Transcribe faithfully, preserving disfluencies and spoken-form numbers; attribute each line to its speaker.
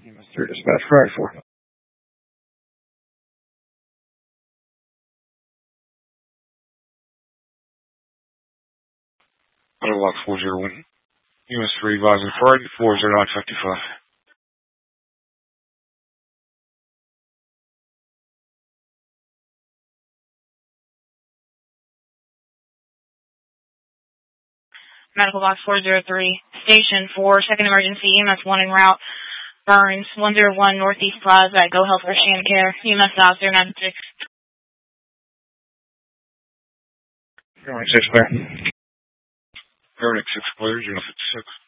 Speaker 1: Mister Dispatch, Friday four. Auto Lock four zero one. U S three advising Friday four zero nine fifty five.
Speaker 2: Medical Box four zero three, Station four, Second Emergency, E M S one en route, Burns, one oh one Northeast Plaza at Go Health for Shan Care, E M S Doc zero nine six.
Speaker 1: zero nine six clear.
Speaker 3: zero nine six clear, zero fifty-six.